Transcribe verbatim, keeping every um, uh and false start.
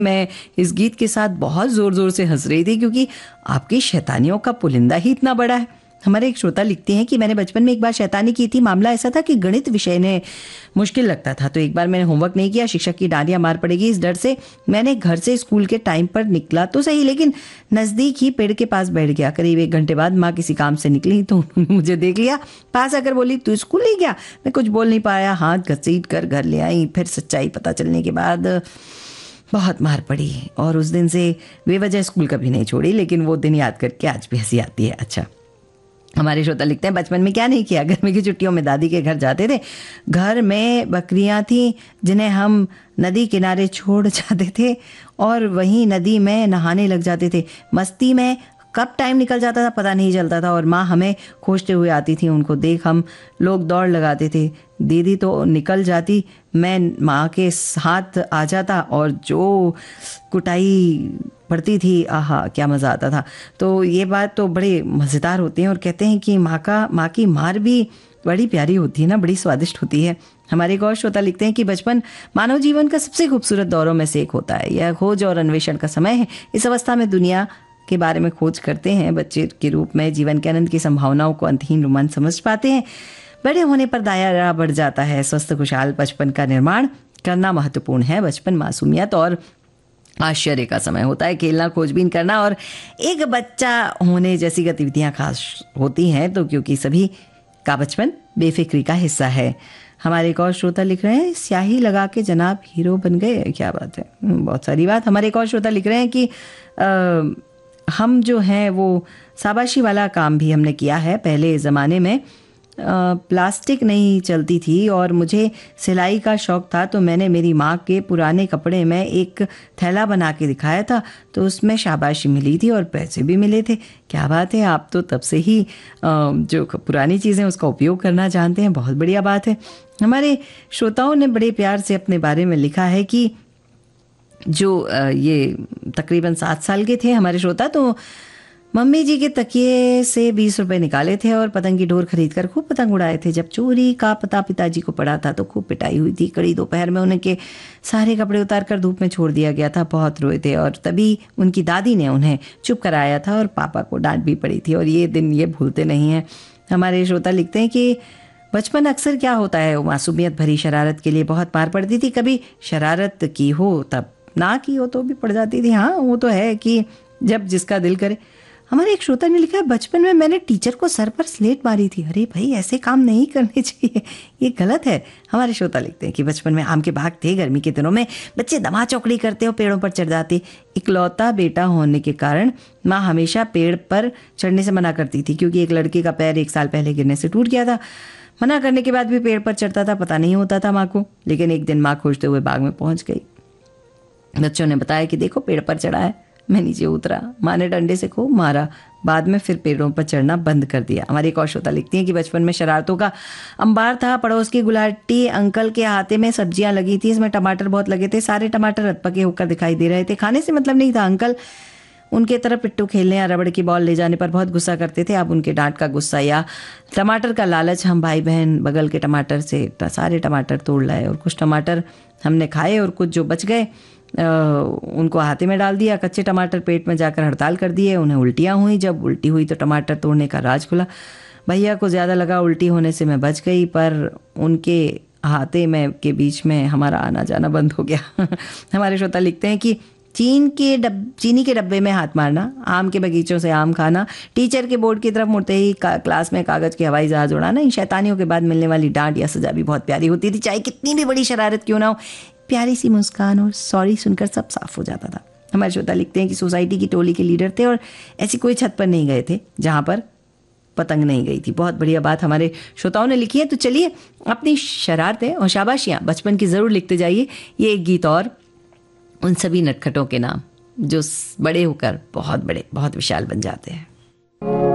मैं इस गीत के साथ बहुत ज़ोर ज़ोर से हंस रही थी क्योंकि आपकी शैतानियों का पुलिंदा ही इतना बड़ा है। हमारे एक श्रोता लिखते हैं कि मैंने बचपन में एक बार शैतानी की थी। मामला ऐसा था कि गणित विषय ने मुश्किल लगता था, तो एक बार मैंने होमवर्क नहीं किया, शिक्षक की डांडियाँ मार पड़ेगी इस डर से मैंने घर से स्कूल के टाइम पर निकला तो सही, लेकिन नज़दीक ही पेड़ के पास बैठ गया। करीब एक घंटे बाद माँ किसी काम से निकली तो उन्होंने मुझे देख लिया, पास आकर बोली तू स्कूल नहीं गया। मैं कुछ बोल नहीं पाया, हाथ घसीट कर घर ले आई। फिर सच्चाई पता चलने के बाद बहुत मार पड़ी और उस दिन से बेवजह स्कूल कभी नहीं छोड़ी, लेकिन वो दिन याद करके आज भी हंसी आती है। अच्छा, हमारे श्रोता लिखते हैं बचपन में क्या नहीं किया। गर्मी की छुट्टियों में दादी के घर जाते थे। घर में बकरियां थीं जिन्हें हम नदी किनारे छोड़ जाते थे और वहीं नदी में नहाने लग जाते थे। मस्ती में कब टाइम निकल जाता था पता नहीं चलता था और माँ हमें खोजते हुए आती थी। उनको देख हम लोग दौड़ लगाते थे। दीदी तो निकल जाती, मैं माँ के हाथ आ जाता और जो कुटाई पड़ती थी, आहा क्या मज़ा आता था। तो ये बात तो बड़े मज़ेदार होते हैं और कहते हैं कि माँ का माँ की मार भी बड़ी प्यारी होती है ना, बड़ी स्वादिष्ट होती है। हमारे एक और श्रोता लिखते हैं कि बचपन मानव जीवन का सबसे खूबसूरत दौरों में से एक होता है। यह खोज और अन्वेषण का समय है। इस अवस्था में दुनिया के बारे में खोज करते हैं। बच्चे के रूप में जीवन के आनंद की संभावनाओं को अंतहीन रोमांच समझ पाते हैं। बड़े होने पर दायरा बढ़ जाता है। स्वस्थ खुशहाल बचपन का निर्माण करना महत्वपूर्ण है। बचपन मासूमियत और आश्चर्य का समय होता है। खेलना, खोजबीन करना और एक बच्चा होने जैसी गतिविधियां खास होती हैं, तो क्योंकि सभी का बचपन बेफिक्री का हिस्सा है। हमारे एक और श्रोता लिख रहे हैं स्याही लगा के जनाब हीरो बन गए। क्या बात है, बहुत सारी बात। हमारे एक और श्रोता लिख रहे हैं कि आ, हम जो हैं वो शाबाशी वाला काम भी हमने किया है। पहले ज़माने में प्लास्टिक नहीं चलती थी और मुझे सिलाई का शौक़ था, तो मैंने मेरी माँ के पुराने कपड़े में एक थैला बना के दिखाया था, तो उसमें शाबाशी मिली थी और पैसे भी मिले थे। क्या बात है, आप तो तब से ही जो पुरानी चीज़ें उसका उपयोग करना जानते हैं। बहुत बढ़िया बात है। हमारे श्रोताओं ने बड़े प्यार से अपने बारे में लिखा है कि जो ये तकरीबन सात साल के थे हमारे श्रोता, तो मम्मी जी के तकिए से बीस रुपए निकाले थे और पतंग की डोर खरीद कर खूब पतंग उड़ाए थे। जब चोरी का पता पिताजी को पड़ा था तो खूब पिटाई हुई थी। कड़ी दोपहर में उनके सारे कपड़े उतार कर धूप में छोड़ दिया गया था। बहुत रोए थे और तभी उनकी दादी ने उन्हें चुप कराया था और पापा को डांट भी पड़ी थी और ये दिन ये भूलते नहीं हैं। हमारे श्रोता लिखते हैं कि बचपन अक्सर क्या होता है, वो मासूमियत भरी शरारत के लिए बहुत मार पड़ती थी। कभी शरारत की हो तब ना की हो तो भी पड़ जाती थी। हाँ, वो तो है कि जब जिसका दिल करे। हमारे एक श्रोता ने लिखा है बचपन में मैंने टीचर को सर पर स्लेट मारी थी। अरे भाई, ऐसे काम नहीं करने चाहिए, ये गलत है। हमारे श्रोता लिखते हैं कि बचपन में आम के बाग थे। गर्मी के दिनों में बच्चे दमा चौकड़ी करते और पेड़ों पर चढ़ जाते। इकलौता बेटा होने के कारण माँ हमेशा पेड़ पर चढ़ने से मना करती थी क्योंकि एक लड़के का पैर एक साल पहले गिरने से टूट गया था। मना करने के बाद भी पेड़ पर चढ़ता था, पता नहीं होता था माँ को। लेकिन एक दिन माँ खोजते हुए बाग में पहुंच गई। बच्चों ने बताया कि देखो पेड़ पर चढ़ा है। मैं नीचे उतरा, माँ ने डंडे से खूब मारा। बाद में फिर पेड़ों पर चढ़ना बंद कर दिया। हमारी एक और श्रोता लिखती हैं कि बचपन में शरारतों का अंबार था। पड़ोस की गुलाटी अंकल के हाथे में सब्जियां लगी थी, इसमें टमाटर बहुत लगे थे। सारे टमाटर अधपके होकर दिखाई दे रहे थे। खाने से मतलब नहीं था। अंकल उनके तरफ पिट्टू खेलने या रबड़ की बॉल ले जाने पर बहुत गुस्सा करते थे। अब उनके डांट का गुस्सा या टमाटर का लालच, हम भाई बहन बगल के टमाटर से सारे टमाटर तोड़ लाए और कुछ टमाटर हमने खाए और कुछ जो बच गए आ, उनको हाथे में डाल दिया। कच्चे टमाटर पेट में जाकर हड़ताल कर दिए। उन्हें उल्टियाँ हुई। जब उल्टी हुई तो टमाटर तोड़ने का राज खुला। भैया को ज़्यादा लगा उल्टी होने से मैं बच गई, पर उनके हाथे में के बीच में हमारा आना जाना बंद हो गया। हमारे श्रोता लिखते हैं कि चीन के डब चीनी के डब्बे में हाथ मारना, आम के बगीचों से आम खाना, टीचर के बोर्ड की तरफ मुड़ते ही क्लास में कागज़ के हवाई जहाज उड़ाना, इन शैतानियों के बाद मिलने वाली डांट या सजा भी बहुत प्यारी होती थी। चाहे कितनी भी बड़ी शरारत क्यों ना हो, प्यारी सी मुस्कान और सॉरी सुनकर सब साफ हो जाता था। हमारे श्रोता लिखते हैं कि सोसाइटी की टोली के लीडर थे और ऐसी कोई छत पर नहीं गए थे जहाँ पर पतंग नहीं गई थी। बहुत बढ़िया बात हमारे श्रोताओं ने लिखी है। तो चलिए अपनी शरारतें और शाबाशियाँ बचपन की ज़रूर लिखते जाइए। ये एक गीत और उन सभी नटखटों के नाम जो बड़े होकर बहुत बड़े बहुत विशाल बन जाते हैं।